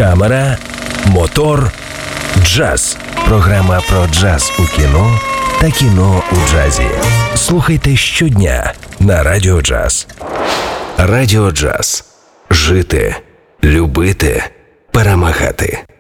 камера, мотор, джаз. Програма про джаз у кіно та кіно у джазі. Слухайте щодня на Радіо Джаз. Радіо Джаз. Жити, любити, перемагати.